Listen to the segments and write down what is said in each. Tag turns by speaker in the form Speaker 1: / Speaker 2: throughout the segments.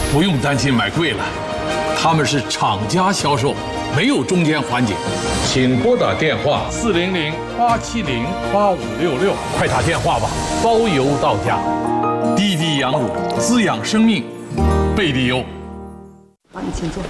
Speaker 1: 不用担心买贵了，他们是厂家销售，没有中间环节。请拨打电话400-870-8566，快打电话吧，包邮到家。滴滴羊乳滋养生命，贝利优。
Speaker 2: 好，你请坐。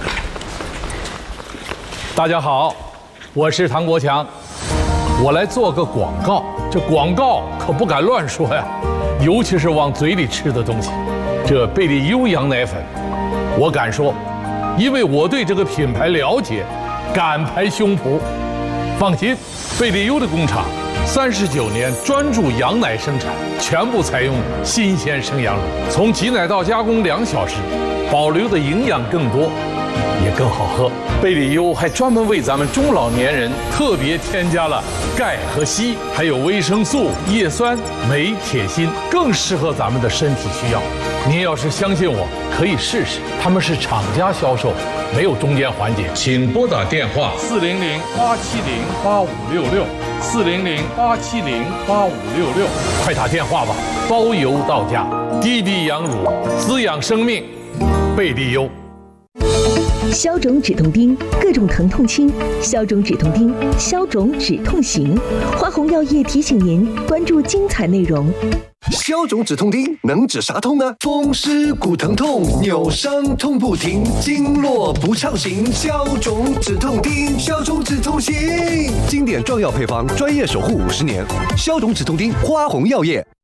Speaker 1: 大家好，我是唐国强，我来做个广告。这广告可不敢乱说呀，尤其是往嘴里吃的东西。这贝利优羊奶粉，我敢说，因为我对这个品牌了解，敢拍胸脯。放心，贝利优的工厂39年专注羊奶生产，全部采用新鲜生羊乳，从挤奶到加工2小时，保留的营养更多，也更好喝。贝利优还专门为咱们中老年人特别添加了钙和硒，还有维生素、叶酸、镁、铁、锌，更适合咱们的身体需要。您要是相信我，可以试试。他们是厂家销售，没有中间环节。请拨打电话400-870-8566，400-870-8566，快打电话吧，包邮到家。滴滴羊乳滋养生命，贝利优。
Speaker 3: 消肿止痛钉，各种疼痛轻；消肿止痛钉，消肿止痛行。花红药业提醒您关注精彩内容。
Speaker 4: 消肿止痛钉能止啥痛呢？风湿骨疼痛、扭伤痛不停，经络不畅行，消肿止痛钉，消肿止痛行。经典壮药配方，专业守护50年。消肿止痛钉，花红药业。